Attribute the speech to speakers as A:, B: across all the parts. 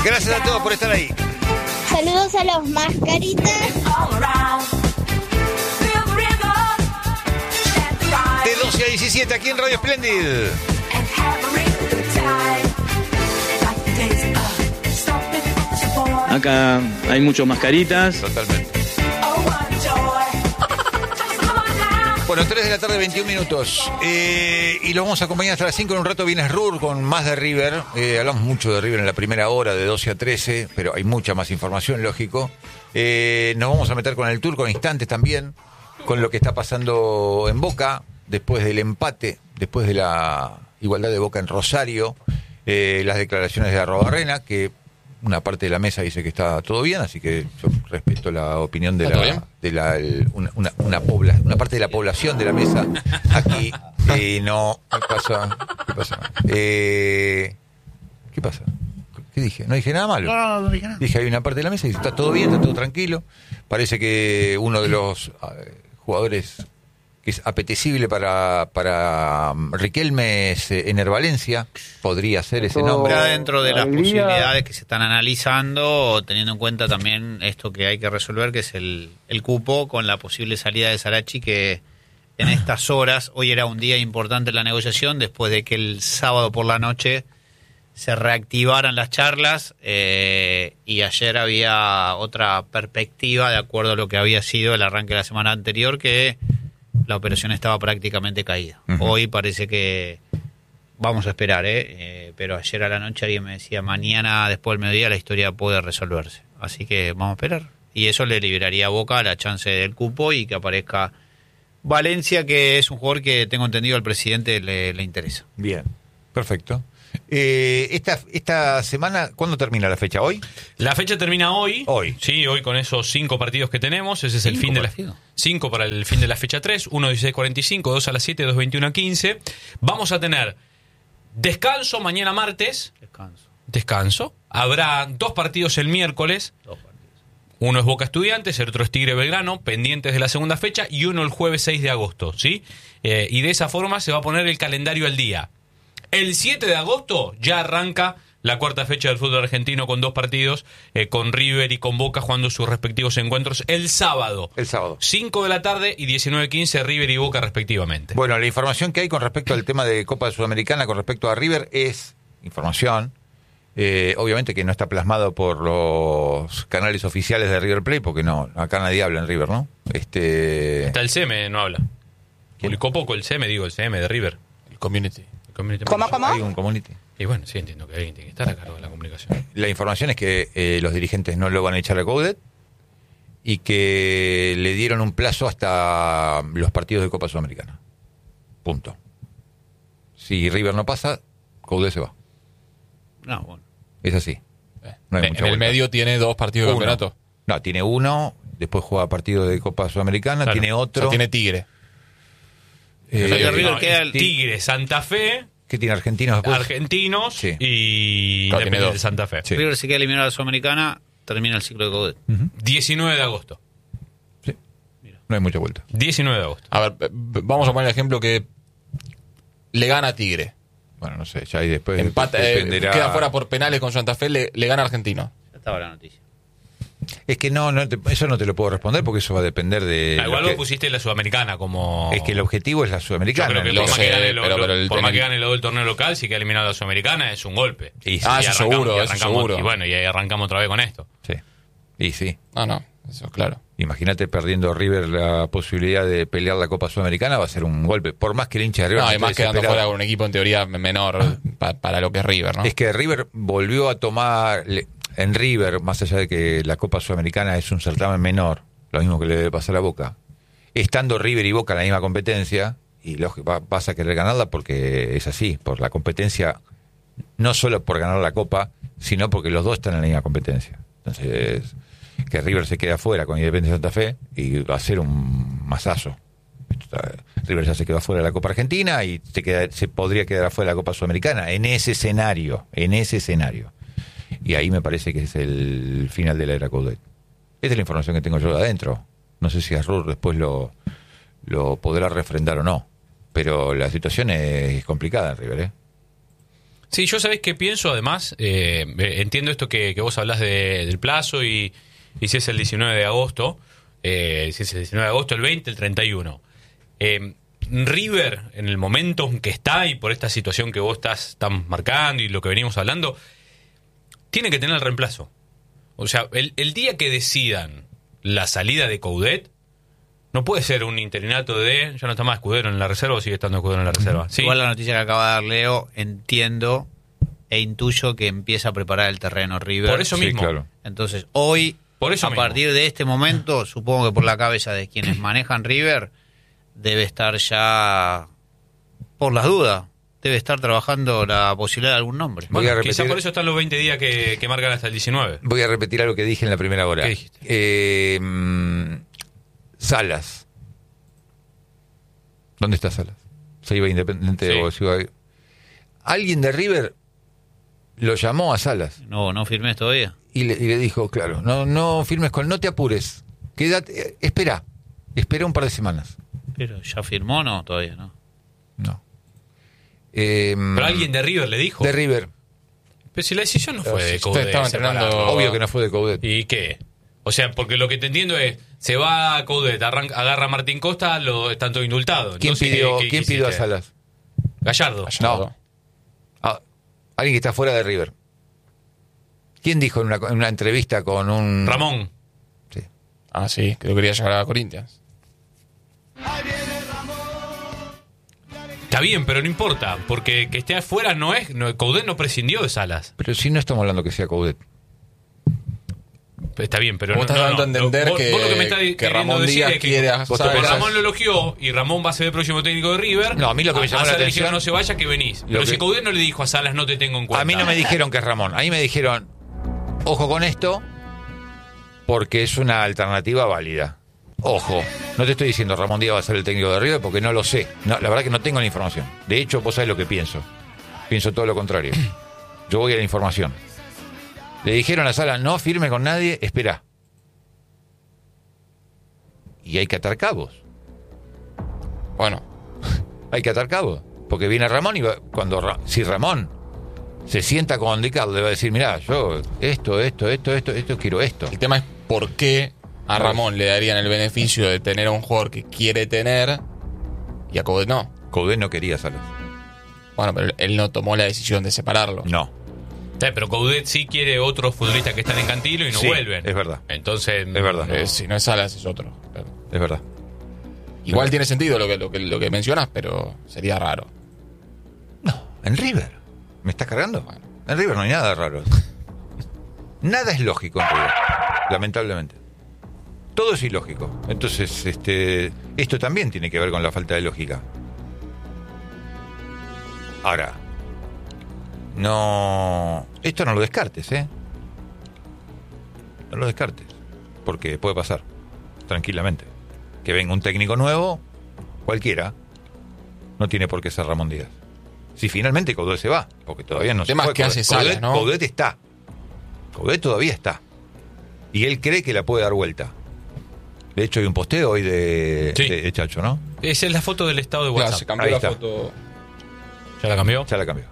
A: Gracias a todos por estar ahí.
B: Saludos a los mascaritas.
A: De 12 a 17 aquí en Radio Splendid.
C: Acá hay muchos mascaritas.
A: Totalmente. Bueno, 3 de la tarde, 21 minutos. Y los vamos a acompañar hasta las 5. En un rato viene Rur con más de River. Hablamos mucho de River en la primera hora, de 12 a 13, pero hay mucha más información, lógico. Nos vamos a meter con el Tour, con instantes también, con lo que está pasando en Boca, después del empate, después de la igualdad de Boca en Rosario, las declaraciones de Arrobarrena, que una parte de la mesa dice que está todo bien, así que yo respeto la opinión de una parte de la población de la mesa aquí. No, ¿qué pasa? ¿Qué pasa? ¿Qué dije? No dije nada malo.
D: No dije nada.
A: Dije, hay una parte de la mesa y dice, está todo bien, está todo tranquilo. Parece que uno de los jugadores que es apetecible para Riquelme es Ener Valencia, podría ser ese nombre.
D: Está dentro de las posibilidades que se están analizando, teniendo en cuenta también esto que hay que resolver, que es el cupo, con la posible salida de Sarachi, que en estas horas, hoy era un día importante en la negociación, después de que el sábado por la noche se reactivaran las charlas, y ayer había otra perspectiva de acuerdo a lo que había sido el arranque de la semana anterior, que la operación estaba prácticamente caída. Uh-huh. Hoy parece que vamos a esperar, pero ayer a la noche alguien me decía, mañana después del mediodía la historia puede resolverse. Así que vamos a esperar. Y eso le liberaría a Boca la chance del cupo y que aparezca Valencia, que es un jugador que tengo entendido al presidente le interesa.
A: Bien, perfecto. Esta semana, ¿cuándo termina la fecha? ¿Hoy?
E: La fecha termina hoy.
A: Hoy.
E: Sí, hoy con esos 5 partidos que tenemos. Ese es el fin de la 5 para el fin de la fecha 3. 1 a 16:45, 2 a las 7, 2 21 a 15. Vamos a tener descanso mañana martes. Descanso. Habrá 2 partidos el miércoles. 2 partidos. Uno es Boca Estudiantes, el otro es Tigre Belgrano, pendientes de la segunda fecha, y uno el jueves 6 de agosto, ¿sí? Y de esa forma se va a poner el calendario al día. El 7 de agosto ya arranca la cuarta fecha del fútbol argentino con 2 partidos, con River y con Boca jugando sus respectivos encuentros el sábado. 5 de la tarde y 19:15 River y Boca respectivamente.
A: Bueno, la información que hay con respecto al tema de Copa Sudamericana, con respecto a River, es información, obviamente que no está plasmado por los canales oficiales de River Plate, porque no, acá nadie habla en River, ¿no?
E: Hasta el CM no habla. Publicó poco el CM, el CM de River. El Community.
B: ¿Cómo?
A: Hay un community.
E: Y bueno, sí, entiendo que alguien tiene que estar a cargo de la comunicación.
A: La información es que los dirigentes no lo van a echar a Coudet y que le dieron un plazo hasta los partidos de Copa Sudamericana. Punto. Si River no pasa, Coudet se va.
D: No, bueno.
A: Es así. No hay mucha
F: en el
A: vuelta.
F: medio tiene 2 partidos de campeonato.
A: No, tiene uno, después juega partido de Copa Sudamericana,
E: claro.
A: Tiene otro.
F: O sea, tiene Tigre.
E: River queda el Tigre, Santa Fe.
A: ¿Qué tiene Argentinos después?
E: Argentinos,
A: sí.
E: Y
F: claro,
E: Independiente de Santa Fe.
A: Sí.
D: River se queda eliminado a la Sudamericana, termina el ciclo de Coudet.
E: 19 de agosto.
A: Sí. No hay mucha vuelta.
E: 19 de agosto.
F: A ver, vamos a poner el ejemplo que le gana a Tigre.
A: Bueno, no sé, ya ahí después
F: empata,
A: dependerá.
F: Queda fuera por penales con Santa Fe, le gana a Argentino.
D: Ya estaba la noticia.
A: Es que eso no te lo puedo responder porque eso va a depender de...
E: Igual vos pusiste la Sudamericana como...
A: Es que el objetivo es la Sudamericana.
E: Yo creo que
F: Lo
E: por más
F: sé,
E: que gane
F: pero
E: más que gane el torneo local, si queda eliminado la Sudamericana es un golpe.
A: Eso
F: seguro.
E: Y bueno, y ahí arrancamos otra vez con esto.
A: Sí. Y sí.
F: No, eso es claro.
A: Imagínate perdiendo River la posibilidad de pelear la Copa Sudamericana, va a ser un golpe. Por más que el hincha de River...
F: No, además quedando fuera con un equipo en teoría menor para lo que es River, ¿no?
A: Es que River volvió a tomar... En River, más allá de que la Copa Sudamericana es un certamen menor, lo mismo que le debe pasar a Boca, estando River y Boca en la misma competencia, y vas a querer ganarla porque es así, por la competencia, no solo por ganar la Copa, sino porque los dos están en la misma competencia. Entonces, que River se quede afuera con Independiente Santa Fe y va a ser un masazo. River ya se quedó afuera de la Copa Argentina y se podría quedar afuera de la Copa Sudamericana en ese escenario. Y ahí me parece que es el final de la era Coudet. Esta es la información que tengo yo de adentro. No sé si Arrur después lo podrá refrendar o no. Pero la situación es complicada en River, ¿eh?
E: Sí, yo sabés qué pienso, además, entiendo esto que vos hablás del plazo y si es el 19 de agosto, si es el 19 de agosto, el 20, el 31. River, en el momento en que está y por esta situación que vos estás marcando y lo que venimos hablando, tiene que tener el reemplazo. O sea, el día que decidan la salida de Coudet, no puede ser un interinato de... Ya no está más Escudero en la reserva o sigue estando Escudero en la reserva. ¿Sí?
D: Igual la noticia que acaba de dar Leo, entiendo e intuyo que empieza a preparar el terreno River.
E: Por eso mismo.
A: Sí, claro.
D: Entonces, hoy,
E: Por eso
D: a
E: mismo.
D: partir de este momento, supongo que por la cabeza de quienes manejan River, debe estar ya, por las dudas, debe estar trabajando la posibilidad de algún nombre.
A: Voy a
E: Bueno, quizá
A: repetir-
E: por eso están los 20 días que marcan hasta el 19.
A: Voy a repetir algo que dije en la primera hora.
E: ¿Qué dijiste?
A: Salas. ¿Dónde está Salas? Se iba a Independiente
E: Sí.
A: o se iba a... Alguien de River lo llamó a Salas
D: No firmes todavía.
A: y le dijo, claro, no firmes no te apures, quédate, espera un par de semanas.
D: Pero ya firmó, no, todavía no.
A: No.
E: Pero alguien de River le dijo.
A: de River.
E: Pero si la decisión no fue de
F: Usted
E: Coudet.
F: estaba entrenando-
E: separarlo.
A: Obvio que no fue de Coudet.
E: ¿Y qué? O sea, porque lo que te entiendo es, se va a Coudet, agarra a Martín Costa, están todos indultados.
A: ¿Quién
E: Entonces,
A: pidió,
E: ¿qué
A: ¿quién pidió a
E: hiciste?
A: Salas?
E: Gallardo.
A: No. Alguien que está fuera de River. ¿Quién dijo en una entrevista con un...
E: Ramón.
A: Sí.
F: Ah, sí, que lo quería llevar a Corinthians.
E: Está bien, pero no importa, porque que esté afuera Coudet no prescindió de Salas.
A: Pero si no estamos hablando que sea Coudet.
E: Está bien, pero
F: Vos estás dando a entender
E: vos lo que me estás
F: que
E: queriendo
F: Ramón
E: decir
F: Díaz
E: es que
F: quiere a
E: como
A: Salas.
E: Ramón lo elogió y Ramón va a ser el próximo técnico de River.
A: No, a mí lo que me llamó la
E: Salas le
A: atención-
E: dijeron no se vaya, que venís. Pero
A: que-
E: si Coudet no le dijo a Salas no te tengo en cuenta.
A: A mí no me dijeron que es Ramón. A mí me dijeron, ojo con esto, porque es una alternativa válida. Ojo, no te estoy diciendo Ramón Díaz va a ser el técnico de River porque no lo sé. No, la verdad que no tengo la información. De hecho, vos sabés lo que pienso. Pienso todo lo contrario. Yo voy a la información. Le dijeron a Sala, no firme con nadie, espera. Y hay que atar cabos.
F: Bueno,
A: Hay que atar cabos. Porque viene Ramón y si Ramón se sienta con Di Carlo, le va a decir, mirá, yo esto, quiero esto.
F: el tema es por qué a Ramón le darían el beneficio de tener a un jugador que quiere tener y a Coudet no.
A: Coudet no quería Salas.
F: Bueno, pero él no tomó la decisión de separarlo.
A: No.
E: Pero Coudet sí quiere otros futbolistas que están en Cantilo y no
A: Sí,
E: vuelven.
A: es verdad.
E: Entonces,
A: Es verdad.
F: Si no es Salas, es otro. Pero
A: Es verdad.
F: igual tiene sentido lo que mencionas, pero sería raro.
A: No, en River. ¿Me estás cargando?
F: Bueno.
A: En River no hay nada raro. Nada es lógico en River, lamentablemente. Todo es ilógico. Entonces, esto también tiene que ver con la falta de lógica. Ahora, esto no lo descartes, ¿eh? No lo descartes, porque puede pasar, tranquilamente. Que venga un técnico nuevo, cualquiera, no tiene por qué ser Ramón Díaz. Si finalmente Coudet se va, porque todavía no
F: El tema
A: se
F: es que hace Salas, ¿no?
A: Coudet está. Coudet todavía está. Y él cree que la puede dar vuelta. De hecho, hay un posteo hoy de Chacho, ¿no?
E: esa es la foto del estado de
F: Claro,
E: WhatsApp.
F: se cambió
A: Ahí
F: la
A: está.
F: foto.
E: ¿Ya la cambió?
A: Ya la cambió.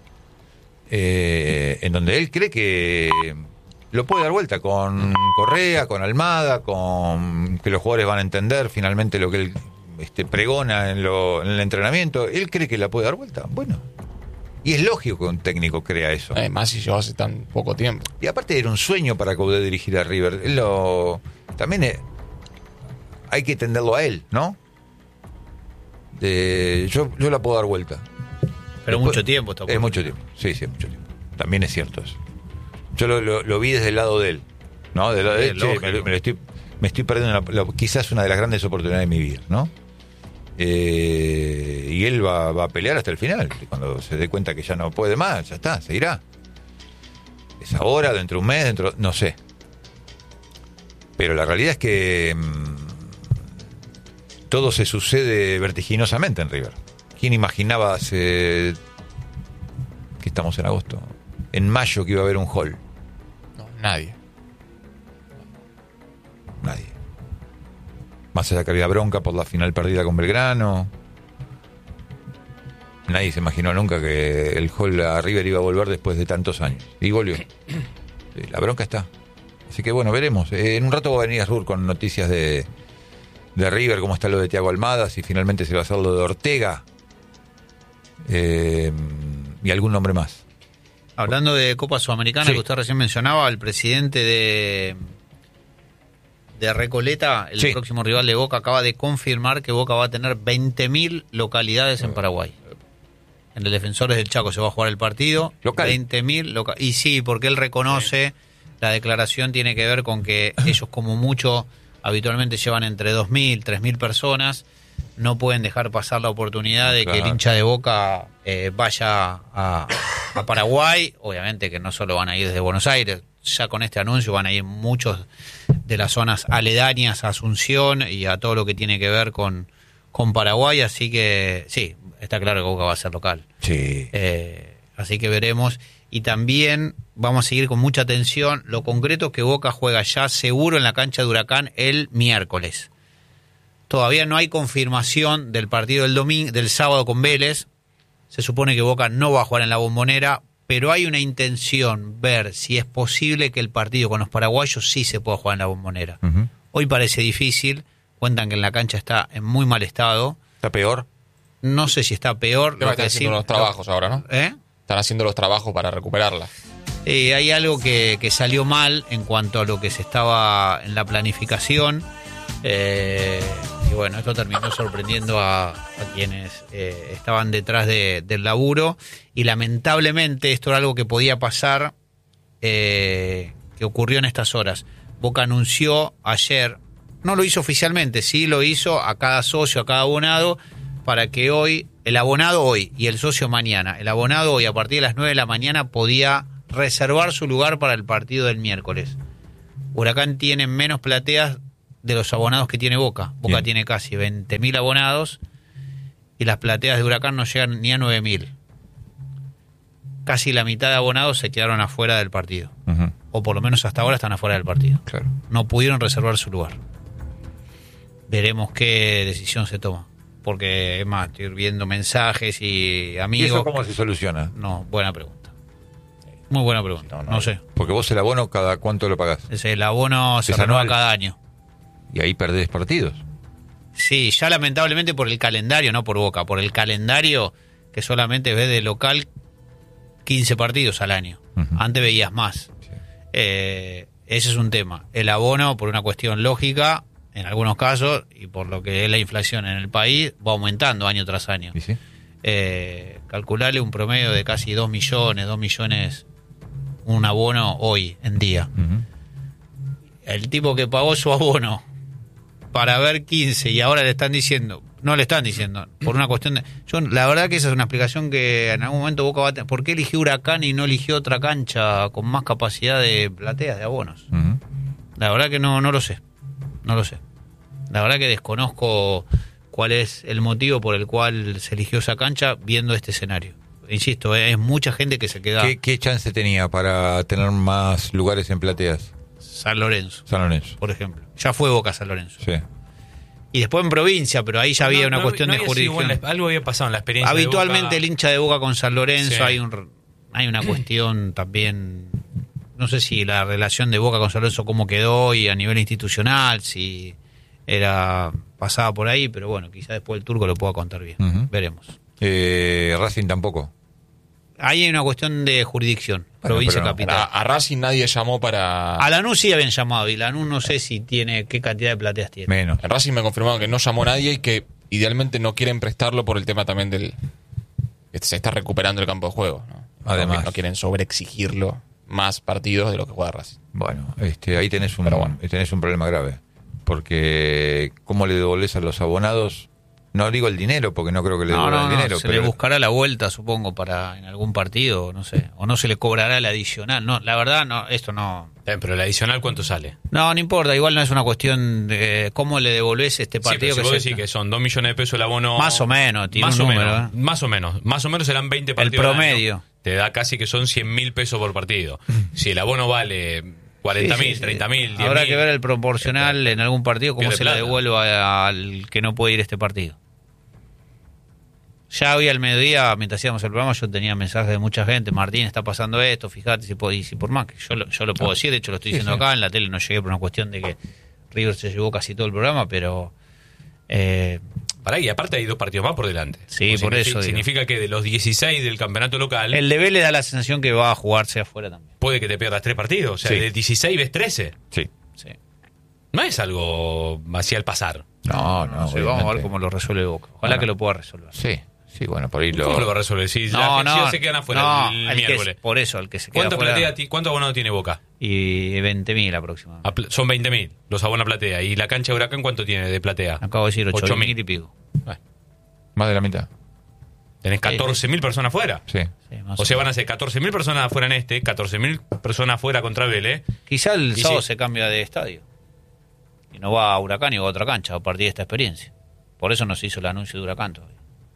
A: En donde él cree que lo puede dar vuelta con Correa, con Almada, con que los jugadores van a entender finalmente lo que él pregona en el entrenamiento. Él cree que la puede dar vuelta. Bueno. Y es lógico que un técnico crea eso.
F: Más si yo hace tan poco tiempo.
A: Y aparte era un sueño para Coudet dirigir a River. También hay que entenderlo a él, ¿no? Yo la puedo dar vuelta.
D: Pero
A: Después-
D: mucho tiempo está
A: Es mucho tiempo, sí, mucho tiempo. También es cierto eso. Yo lo vi desde el lado de él, ¿no? Del lado de él,
D: lógico.
A: me estoy perdiendo quizás una de las grandes oportunidades de mi vida, ¿no? Y él va a pelear hasta el final. Cuando se dé cuenta que ya no puede más, ya está, se irá. Es ahora, dentro de un mes, no sé. Pero la realidad es que todo se sucede vertiginosamente en River. ¿Quién imaginaba que estamos en agosto? En mayo que iba a haber un hall.
F: No, nadie.
A: Nadie. Más allá que había bronca por la final perdida con Belgrano. Nadie se imaginó nunca que el Hall a River iba a volver después de tantos años. Y volvió. Sí, la bronca está. Así que bueno, veremos. En un rato va a venir Asrur con noticias de River, cómo está lo de Thiago Almada, si finalmente se va a hacer lo de Ortega. Y algún nombre más.
D: Hablando de Copa Sudamericana,
A: Sí.
D: que usted recién mencionaba, el presidente de Recoleta, el
A: Sí.
D: próximo rival de Boca, acaba de confirmar que Boca va a tener 20.000 localidades en Paraguay. En el Defensores del Chaco se va a jugar el partido.
A: Local.
D: 20.000 y sí, porque él reconoce, la declaración tiene que ver con que ellos como mucho habitualmente llevan entre 2.000, 3.000 personas. No pueden dejar pasar la oportunidad de que el
A: Claro.
D: hincha de Boca vaya a Paraguay. Obviamente que no solo van a ir desde Buenos Aires, ya con este anuncio van a ir muchos de las zonas aledañas a Asunción y a todo lo que tiene que ver con Paraguay, así que sí, está claro que Boca va a ser local.
A: Sí.
D: Así que veremos. Y también vamos a seguir con mucha atención lo concreto que Boca juega ya seguro en la cancha de Huracán el miércoles. Todavía no hay confirmación del partido del sábado con Vélez. Se supone que Boca no va a jugar en la Bombonera, pero hay una intención ver si es posible que el partido con los paraguayos sí se pueda jugar en la Bombonera.
A: Ujú.
D: Hoy parece difícil, cuentan que en la cancha está en muy mal estado.
A: ¿Está peor?
D: No sé si está peor.
F: Están haciendo unos trabajos ahora, ¿no? Están haciendo los trabajos para recuperarla.
D: Hay algo que salió mal en cuanto a lo que se estaba en la planificación. Y bueno, esto terminó sorprendiendo a quienes estaban detrás del laburo. Y lamentablemente esto era algo que podía pasar, que ocurrió en estas horas. Boca anunció ayer, no lo hizo oficialmente, sí lo hizo a cada socio, a cada abonado, para que hoy, el abonado hoy y el socio mañana, el abonado hoy a partir de las 9 de la mañana podía reservar su lugar para el partido del miércoles. Huracán tiene menos plateas de los abonados que tiene Boca. Boca
A: Bien.
D: tiene casi 20.000 abonados y las plateas de Huracán no llegan ni a 9.000. Casi la mitad de abonados se quedaron afuera del partido.
A: Ujú.
D: O por lo menos hasta ahora están afuera del partido.
A: Claro.
D: No pudieron reservar su lugar. Veremos qué decisión se toma. Porque, es más, estoy viendo mensajes y
A: ¿Y
D: amigos.
A: eso cómo se soluciona?
D: No, buena pregunta. Muy buena pregunta. No sé.
A: Porque vos el abono, ¿cada cuánto lo pagás?
D: El abono se
A: Es
D: renueva
A: anual.
D: cada año.
A: Y ahí perdés partidos.
D: Sí, ya lamentablemente por el calendario, no por Boca, por el calendario que solamente ves de local 15 partidos al año.
A: Ujú.
D: Antes veías más.
A: Sí.
D: Ese es un tema. El abono, por una cuestión lógica, en algunos casos, y por lo que es la inflación en el país, va aumentando año tras año.
A: ¿Y sí?
D: Calcularle un promedio de casi 2 millones, un abono hoy en día.
A: Ujú.
D: El tipo que pagó su abono para ver 15 y ahora le están diciendo, no le están diciendo, por una cuestión de... la verdad que esa es una explicación que en algún momento Boca va a tener. ¿Por qué eligió Huracán y no eligió otra cancha con más capacidad de plateas, de abonos?
A: Ujú.
D: La verdad que no lo sé. No lo sé. La verdad que desconozco cuál es el motivo por el cual se eligió esa cancha viendo este escenario. Insisto, es mucha gente que se queda...
A: ¿Qué chance tenía para tener más lugares en plateas?
D: San Lorenzo,
A: San Lorenzo.
D: por ejemplo. Ya fue Boca San Lorenzo.
A: Sí.
D: Y después en provincia, pero ahí ya había una cuestión de
E: había sido
D: jurisdicción.
E: igual, algo había pasado en la experiencia. de
D: Habitualmente
E: Boca.
D: el hincha de Boca con San Lorenzo
E: Sí.
D: hay una cuestión también, no sé si la relación de Boca con San Lorenzo cómo quedó y a nivel institucional, si era pasada por ahí, pero bueno, quizá después el turco lo pueda contar bien.
A: Ujú.
D: Veremos.
A: Racing tampoco.
D: Ahí hay una cuestión de jurisdicción, provincia
A: pero no.
D: capital.
F: A Racing nadie llamó para...
D: A Lanús sí habían llamado, y Lanús no sé si tiene, qué cantidad de plateas tiene.
A: Menos.
F: En Racing me confirmaron que no llamó nadie y que idealmente no quieren prestarlo por el tema también del... que se está recuperando el campo de juego, ¿no?
A: Además.
F: No quieren sobreexigirlo más partidos de lo que juega Racing.
A: Bueno, ahí tenés
F: Pero bueno.
A: tenés un problema grave. Porque ¿cómo le devolvés a los abonados? No digo el dinero, porque no creo que le devuelvan el dinero.
D: se le buscará la vuelta, supongo, para en algún partido, no sé, o no se le cobrará el adicional. No, la verdad, no, esto no.
E: Pero el adicional, ¿cuánto sale?
D: No importa, igual no es una cuestión de cómo le devolvés este
E: Sí, pero
D: partido
E: si vos
D: se-
E: decís que son 2 millones de pesos el abono...
D: Más o menos, tiene
E: más
D: un
E: o
D: número,
E: menos,
D: ¿eh?
E: más o menos serán 20 partidos al
D: promedio.
E: año. Te da casi que son 100.000 pesos por partido. Si el abono vale 40.000,
D: Sí, sí, sí.
E: 30.000, 10.000...
D: Habrá que ver el proporcional en algún partido, cómo
E: Pierde
D: se le
E: plata.
D: devuelva al que no puede ir a este partido. Ya hoy al mediodía, mientras hacíamos el programa, yo tenía mensajes de mucha gente. Martín, está pasando esto, fíjate si por más que yo lo puedo decir, de hecho lo estoy diciendo acá, en la tele no llegué por una cuestión de que River se llevó casi todo el programa, pero...
E: Pará, y aparte hay 2 partidos más por delante.
D: Sí, por eso
E: significa que de los 16 del campeonato local...
D: El de Vélez da la sensación que va a jugarse afuera también.
E: Puede que te pierdas 3 partidos, o sea,
A: Sí.
E: de 16 ves 13.
A: Sí.
D: Sí.
E: No es algo así al pasar.
A: No,
D: No sé, vamos a ver cómo lo resuelve Boca. Ojalá
A: Bueno.
D: que lo pueda resolver.
A: Sí, sí, bueno, por ahí
E: ¿Cómo lo va a resolver? Si la Argentina se quedan afuera el miércoles.
D: Por eso, el que se queda afuera.
E: ¿Cuánto abonado tiene Boca?
D: Y 20.000 aproximadamente.
E: Son 20.000, los abona Platea. ¿Y la cancha de Huracán cuánto tiene de Platea?
D: Acabo de decir
E: 8.000
D: 8.000 y pico.
E: Bueno,
A: más de la mitad.
E: tenés 14.000 personas afuera.
A: Sí.
D: Sí, más
E: O sea,
D: o
E: van a ser 14.000 personas afuera en 14.000 personas afuera contra Vélez.
D: Quizá el
E: Y
D: sábado
E: sí.
D: se cambia de estadio. Y no va a Huracán y va a otra cancha a partir de esta experiencia. Por eso no se hizo el anuncio de Huracán todavía.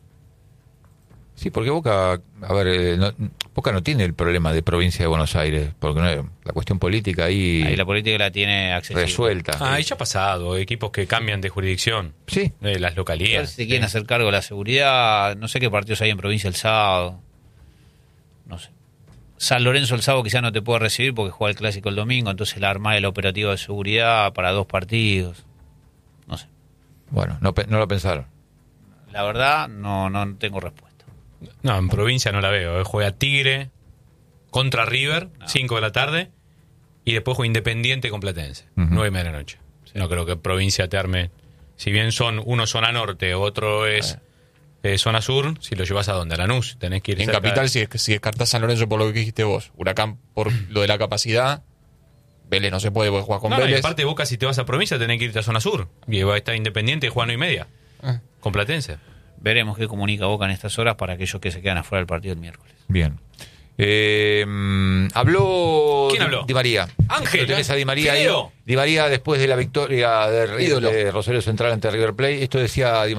A: Sí, porque Boca, a ver, Boca no tiene el problema de provincia de Buenos Aires, porque la cuestión política ahí,
D: Ahí la política la tiene accesible.
A: resuelta.
E: Ah, y ya ha pasado, equipos que cambian de jurisdicción.
A: Sí.
E: Las
D: A ver
E: localidades.
D: si se quieren hacer cargo de la seguridad. No sé qué partidos hay en provincia el sábado. No sé. San Lorenzo el sábado quizás no te puede recibir porque juega el clásico el domingo, entonces la armada el operativo de seguridad para 2 partidos. No sé.
A: Bueno, no lo pensaron.
D: La verdad, no tengo respuesta.
E: No, en provincia no la veo. Juega Tigre contra River, 5 de la tarde, y después juega Independiente con Platense, 9:30 de la noche. No creo que provincia te arme. Si bien uno zona norte, otro es zona sur, si lo llevas a dónde, a Lanús, tenés que ir
F: En
E: cerca
F: Capital,
E: de-
F: si descartás San Lorenzo por lo que dijiste vos, Huracán por lo de la capacidad, Vélez no se puede porque juega con
E: No, y
F: Vélez.
E: aparte Boca, si te vas a provincia, tenés que irte a zona sur. Y va a estar Independiente y juega 9:30 con Platense.
D: Veremos qué comunica Boca en estas horas para aquellos que se quedan afuera del partido el miércoles.
A: Bien. Habló
E: ¿Quién habló?
A: Di María.
E: Ángel.
A: Lo tenés a Di María ahí.
E: Fideo.
A: Di María después de la victoria
F: Ídolo.
A: de Rosario Central ante River Plate. Esto decía Di María.